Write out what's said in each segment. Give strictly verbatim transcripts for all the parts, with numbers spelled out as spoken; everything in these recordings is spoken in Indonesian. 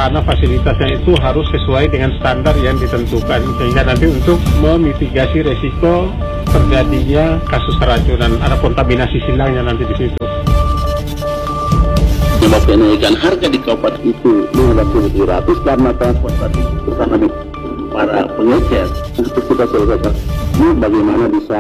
sarana fasilitasnya itu harus sesuai dengan standar yang ditentukan, sehingga nanti untuk memitigasi resiko terjadinya kasus keracunan, ada kontaminasi silangnya nanti di situ. Sebab kenaikan harga di kabupaten itu lima ratus tujuh ratus karena transportasi terutama para pengecer untuk kita selesaikan. Ini bagaimana bisa?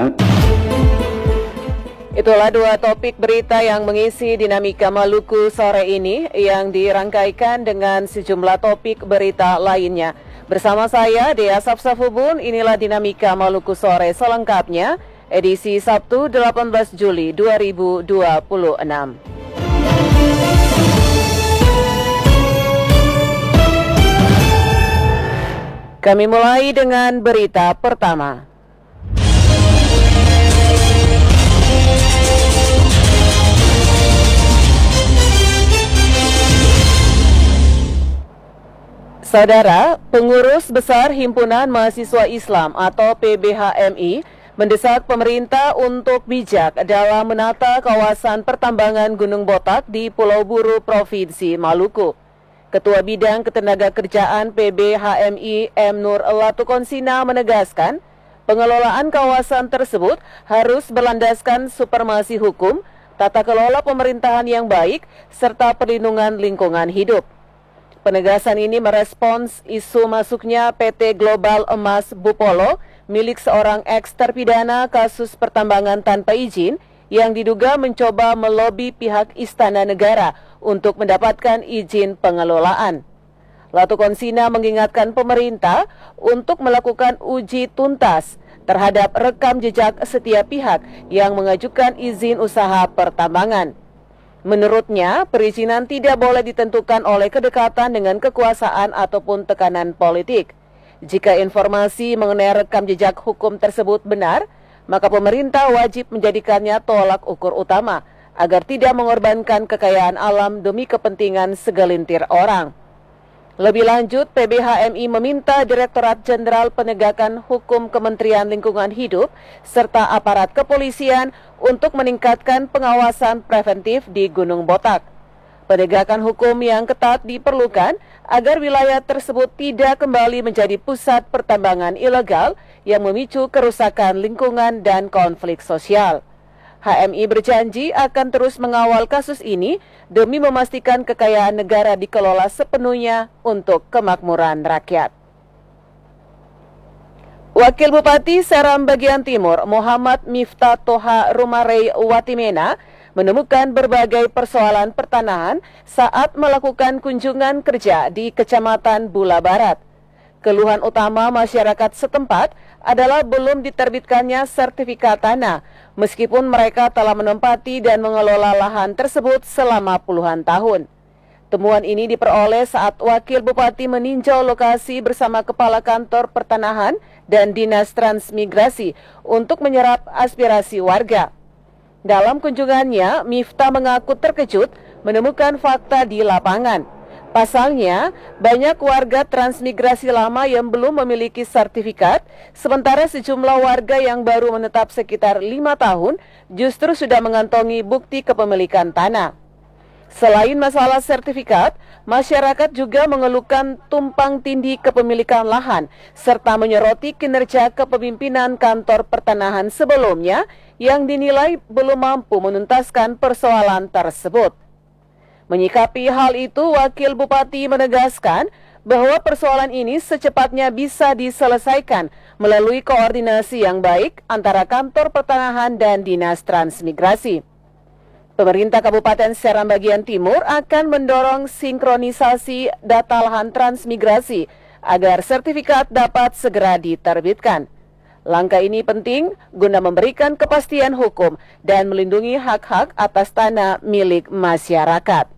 Itulah dua topik berita yang mengisi dinamika Maluku sore ini yang dirangkaikan dengan sejumlah topik berita lainnya. Bersama saya, Dea Sapsafubun, inilah dinamika Maluku sore selengkapnya, edisi Sabtu delapan belas Juli dua ribu dua puluh enam. Kami mulai dengan berita pertama. Saudara, Pengurus Besar Himpunan Mahasiswa Islam atau P B H M I mendesak pemerintah untuk bijak dalam menata kawasan pertambangan Gunung Botak di Pulau Buru, Provinsi Maluku. Ketua Bidang Ketenagakerjaan P B H M I M Nur Latukonsina menegaskan, pengelolaan kawasan tersebut harus berlandaskan supremasi hukum, tata kelola pemerintahan yang baik, serta perlindungan lingkungan hidup. Penegasan ini merespons isu masuknya P T Global Emas Bupolo milik seorang eks-terpidana kasus pertambangan tanpa izin yang diduga mencoba melobi pihak Istana Negara untuk mendapatkan izin pengelolaan. Latukonsina mengingatkan pemerintah untuk melakukan uji tuntas terhadap rekam jejak setiap pihak yang mengajukan izin usaha pertambangan. Menurutnya, perizinan tidak boleh ditentukan oleh kedekatan dengan kekuasaan ataupun tekanan politik. Jika informasi mengenai rekam jejak hukum tersebut benar, maka pemerintah wajib menjadikannya tolak ukur utama agar tidak mengorbankan kekayaan alam demi kepentingan segelintir orang. Lebih lanjut, P B H M I meminta Direktorat Jenderal Penegakan Hukum Kementerian Lingkungan Hidup serta aparat kepolisian untuk meningkatkan pengawasan preventif di Gunung Botak. Penegakan hukum yang ketat diperlukan agar wilayah tersebut tidak kembali menjadi pusat pertambangan ilegal yang memicu kerusakan lingkungan dan konflik sosial. H M I berjanji akan terus mengawal kasus ini demi memastikan kekayaan negara dikelola sepenuhnya untuk kemakmuran rakyat. Wakil Bupati Seram Bagian Timur, Muhammad Miftah Toha Rumarei Watimena, menemukan berbagai persoalan pertanahan saat melakukan kunjungan kerja di Kecamatan Bula Barat. Keluhan utama masyarakat setempat adalah belum diterbitkannya sertifikat tanah, meskipun mereka telah menempati dan mengelola lahan tersebut selama puluhan tahun. Temuan ini diperoleh saat Wakil Bupati meninjau lokasi bersama Kepala Kantor Pertanahan dan Dinas Transmigrasi untuk menyerap aspirasi warga. Dalam kunjungannya, Miftah mengaku terkejut menemukan fakta di lapangan. Pasalnya, banyak warga transmigrasi lama yang belum memiliki sertifikat, sementara sejumlah warga yang baru menetap sekitar lima tahun justru sudah mengantongi bukti kepemilikan tanah. Selain masalah sertifikat, masyarakat juga mengeluhkan tumpang tindih kepemilikan lahan, serta menyoroti kinerja kepemimpinan kantor pertanahan sebelumnya yang dinilai belum mampu menuntaskan persoalan tersebut. Menyikapi hal itu, Wakil Bupati menegaskan bahwa persoalan ini secepatnya bisa diselesaikan melalui koordinasi yang baik antara kantor pertanahan dan Dinas Transmigrasi. Pemerintah Kabupaten Seram Bagian Timur akan mendorong sinkronisasi data lahan transmigrasi agar sertifikat dapat segera diterbitkan. Langkah ini penting guna memberikan kepastian hukum dan melindungi hak-hak atas tanah milik masyarakat.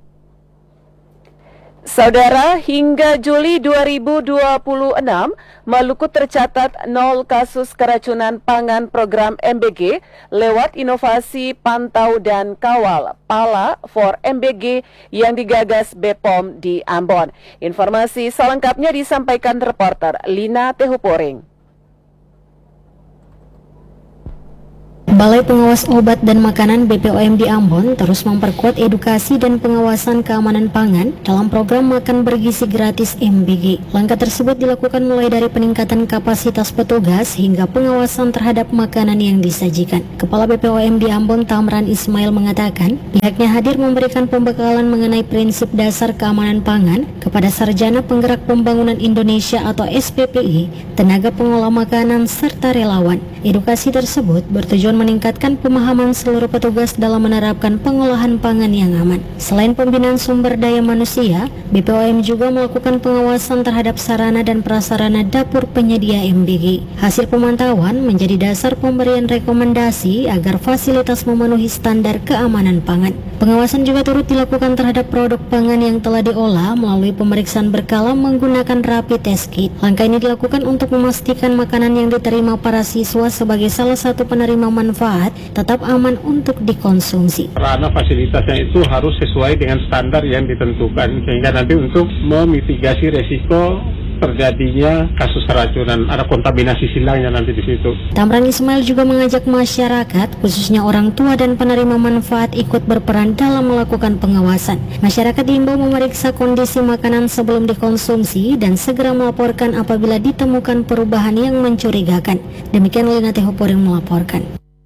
Saudara, hingga Juli dua ribu dua puluh enam, Maluku tercatat nol kasus keracunan pangan program M B G lewat inovasi pantau dan kawal Pala for M B G yang digagas B P O M di Ambon. Informasi selengkapnya disampaikan reporter Lina Tehuporing. Balai Pengawas Obat dan Makanan B P O M di Ambon terus memperkuat edukasi dan pengawasan keamanan pangan dalam program Makan Bergizi Gratis M B G. Langkah tersebut dilakukan mulai dari peningkatan kapasitas petugas hingga pengawasan terhadap makanan yang disajikan. Kepala B P O M di Ambon, Tamran Ismail, mengatakan pihaknya hadir memberikan pembekalan mengenai prinsip dasar keamanan pangan kepada Sarjana Penggerak Pembangunan Indonesia atau S P P I, tenaga pengolah makanan, serta relawan. Edukasi tersebut bertujuan meningkatkan pemahaman seluruh petugas dalam menerapkan pengolahan pangan yang aman. Selain pembinaan sumber daya manusia, B P O M juga melakukan pengawasan terhadap sarana dan prasarana dapur penyedia M B G. Hasil pemantauan menjadi dasar pemberian rekomendasi agar fasilitas memenuhi standar keamanan pangan. Pengawasan juga turut dilakukan terhadap produk pangan yang telah diolah melalui pemeriksaan berkala menggunakan rapid test kit. Langkah ini dilakukan untuk memastikan makanan yang diterima para siswa sebagai salah satu penerima manfaat tetap aman untuk dikonsumsi. Sarana fasilitasnya itu harus sesuai dengan standar yang ditentukan sehingga nanti untuk memitigasi resiko terjadinya kasus keracunan, ada kontaminasi silangnya nanti di situ. Tamran Ismail juga mengajak masyarakat, khususnya orang tua dan penerima manfaat, ikut berperan dalam melakukan pengawasan. Masyarakat diimbau memeriksa kondisi makanan sebelum dikonsumsi dan segera melaporkan apabila ditemukan perubahan yang mencurigakan. Demikian Lina Tehoporing melaporkan.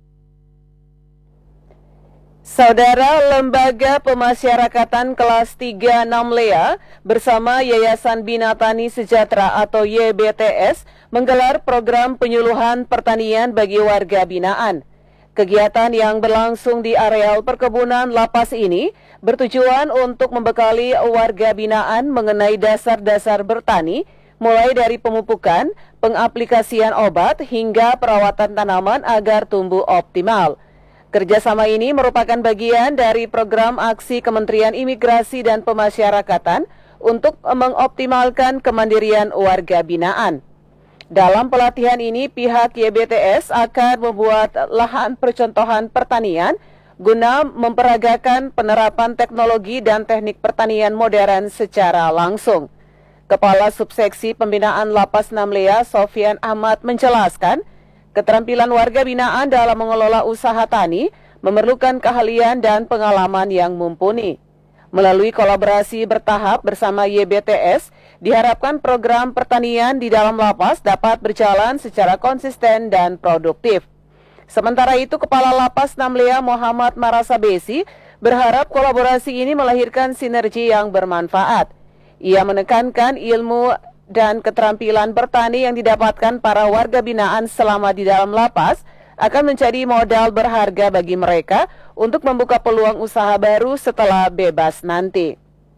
Saudara, Lembaga Pemasyarakatan Kelas tiga enam Lea bersama Yayasan Bina Tani Sejahtera atau Y B T S menggelar program penyuluhan pertanian bagi warga binaan. Kegiatan yang berlangsung di areal perkebunan lapas ini bertujuan untuk membekali warga binaan mengenai dasar-dasar bertani, mulai dari pemupukan, pengaplikasian obat, hingga perawatan tanaman agar tumbuh optimal. Kerjasama ini merupakan bagian dari program aksi Kementerian Imigrasi dan Pemasyarakatan untuk mengoptimalkan kemandirian warga binaan. Dalam pelatihan ini, pihak Y B T S akan membuat lahan percontohan pertanian guna memperagakan penerapan teknologi dan teknik pertanian modern secara langsung. Kepala Subseksi Pembinaan Lapas enam Lea, Sofian Ahmad, menjelaskan keterampilan warga binaan dalam mengelola usaha tani memerlukan keahlian dan pengalaman yang mumpuni. Melalui kolaborasi bertahap bersama Y B T S, diharapkan program pertanian di dalam lapas dapat berjalan secara konsisten dan produktif. Sementara itu, Kepala Lapas enam Lea, Muhammad Marasabesi, berharap kolaborasi ini melahirkan sinergi yang bermanfaat. Ia menekankan ilmu dan keterampilan bertani yang didapatkan para warga binaan selama di dalam lapas akan menjadi modal berharga bagi mereka untuk membuka peluang usaha baru setelah bebas nanti.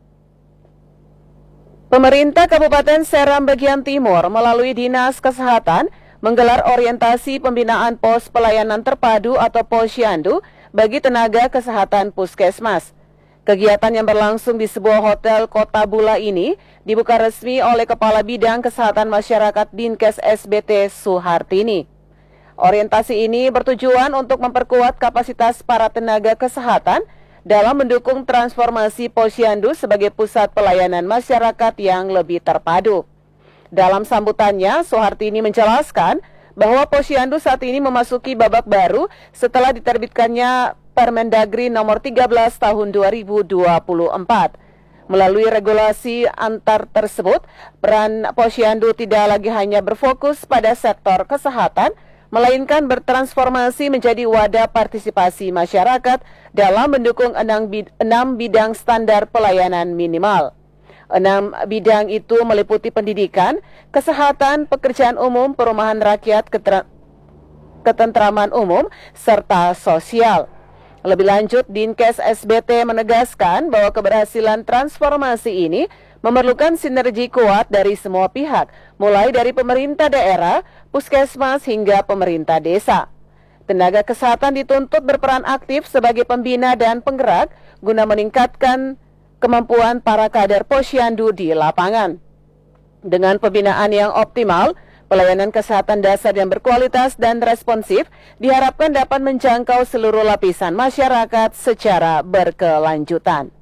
Pemerintah Kabupaten Seram bagian Timur melalui Dinas Kesehatan menggelar orientasi pembinaan pos pelayanan terpadu atau Posyandu bagi tenaga kesehatan puskesmas. Kegiatan yang berlangsung di sebuah hotel Kota Bula ini dibuka resmi oleh Kepala Bidang Kesehatan Masyarakat Dinkes S B T Suhartini. Orientasi ini bertujuan untuk memperkuat kapasitas para tenaga kesehatan dalam mendukung transformasi Posyandu sebagai pusat pelayanan masyarakat yang lebih terpadu. Dalam sambutannya, Suhartini menjelaskan bahwa Posyandu saat ini memasuki babak baru setelah diterbitkannya Permendagri nomor tiga belas tahun dua ribu dua puluh empat. Melalui regulasi antar tersebut, peran Posyandu tidak lagi hanya berfokus pada sektor kesehatan, melainkan bertransformasi menjadi wadah partisipasi masyarakat dalam mendukung enam bidang standar pelayanan minimal. Enam bidang itu meliputi pendidikan, kesehatan, pekerjaan umum, perumahan rakyat, ketentraman umum, serta sosial. Lebih lanjut, Dinkes S B T menegaskan bahwa keberhasilan transformasi ini memerlukan sinergi kuat dari semua pihak, mulai dari pemerintah daerah, puskesmas, hingga pemerintah desa. Tenaga kesehatan dituntut berperan aktif sebagai pembina dan penggerak guna meningkatkan kemampuan para kader Posyandu di lapangan. Dengan pembinaan yang optimal, pelayanan kesehatan dasar yang berkualitas dan responsif diharapkan dapat menjangkau seluruh lapisan masyarakat secara berkelanjutan.